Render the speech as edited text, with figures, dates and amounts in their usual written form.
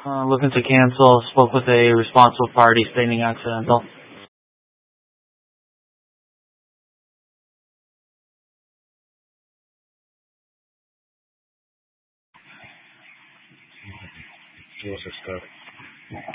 Looking to cancel. Spoke with a responsible party stating accidental. What's the stuff?